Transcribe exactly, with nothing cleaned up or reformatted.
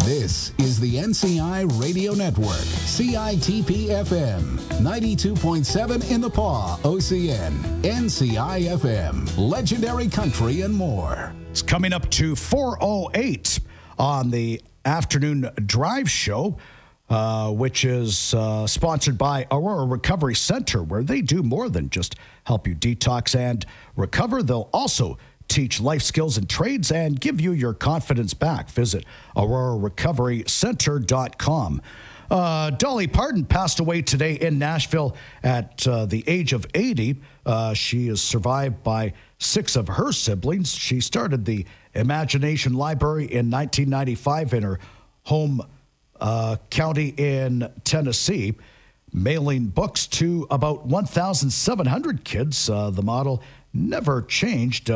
This is the N C I Radio Network, C I T P F M, ninety-two point seven in the Paw, O C N, N C I F M, legendary country and more. It's coming up to four oh eight on the afternoon drive show, uh, which is uh, sponsored by Aurora Recovery Center, where they do more than just help you detox and recover. They'll also teach life skills and trades and give you your confidence back. Visit aurora recovery center dot com. Uh, Dolly Parton passed away today in Nashville at uh, the age of eighty. Uh, she is survived by six of her siblings. She started the Imagination Library in nineteen ninety-five in her home uh, county in Tennessee, mailing books to about one thousand seven hundred kids. Uh, the model never changed. Uh,